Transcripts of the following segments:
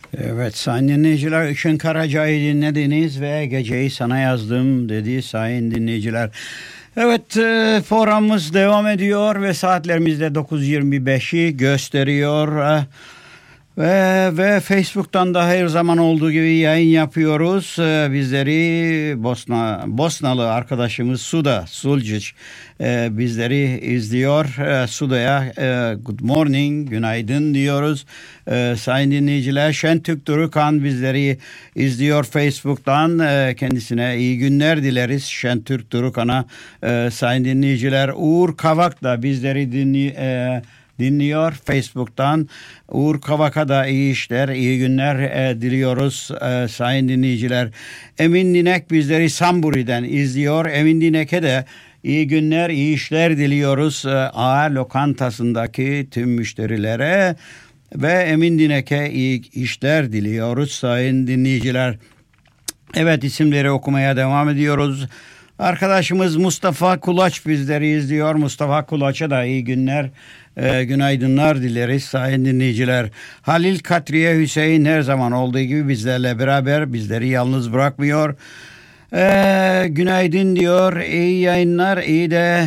Evet sayın dinleyiciler, Işın Karaca'yı dinlediniz ve Geceyi Sana Yazdım dedi sayın dinleyiciler. Evet, programımız devam ediyor ve saatlerimizde 9.25'i gösteriyor. Ve Facebook'tan da her zaman olduğu gibi yayın yapıyoruz. Bizleri Bosnalı arkadaşımız Suda Sulcic bizleri izliyor. Suda'ya good morning, günaydın diyoruz. Sayın dinleyiciler, Şentürk Durukan bizleri izliyor Facebook'tan. Kendisine iyi günler dileriz Şentürk Durukan'a. Sayın dinleyiciler, Uğur Kavak da bizleri dinliyor Facebook'tan. Uğur Kavak'a da iyi işler, iyi günler diliyoruz sayın dinleyiciler. Emin Dinek bizleri Samburi'den izliyor. Emin Dinek'e de iyi günler, iyi işler diliyoruz. A lokantasındaki tüm müşterilere ve Emin Dinek'e iyi işler diliyoruz sayın dinleyiciler. Evet, isimleri okumaya devam ediyoruz. Arkadaşımız Mustafa Kulaç bizleri izliyor. Mustafa Kulaç'a da iyi günler, günaydınlar dileriz sayın dinleyiciler. Halil Katriye Hüseyin her zaman olduğu gibi bizlerle beraber, bizleri yalnız bırakmıyor. Günaydın diyor, iyi yayınlar, iyi de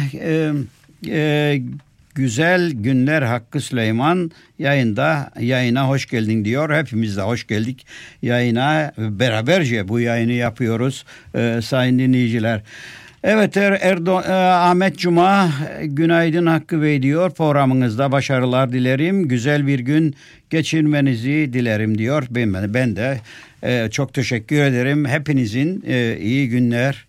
güzel günler Hakkı Süleyman yayına hoş geldin diyor. Hepimiz de hoş geldik yayına, beraberce bu yayını yapıyoruz sayın dinleyiciler. Evet, Ahmet Cuma günaydın Hakkı Bey diyor. Programınızda başarılar dilerim. Güzel bir gün geçirmenizi dilerim diyor. Ben de çok teşekkür ederim. Hepinizin iyi günler,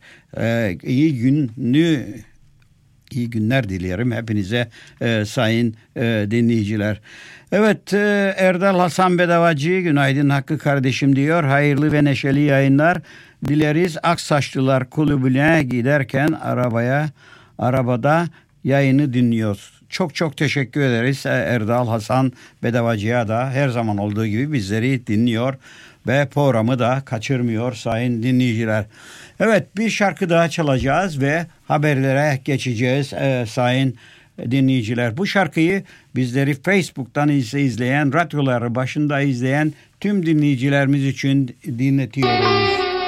iyi günler dilerim hepinize sayın dinleyiciler. Evet, Erdal Hasan Bedavacı günaydın Hakkı kardeşim diyor. Hayırlı ve neşeli yayınlar dileriz. Aksaçlılar Kulübü'ne giderken arabada yayını dinliyoruz. Çok çok teşekkür ederiz Erdal Hasan Bedavacı'ya da her zaman olduğu gibi bizleri dinliyor ve programı da kaçırmıyor sayın dinleyiciler. Evet, bir şarkı daha çalacağız ve haberlere geçeceğiz sayın dinleyiciler. Bu şarkıyı bizleri Facebook'tan izleyen, radyoları başında izleyen tüm dinleyicilerimiz için dinletiyoruz.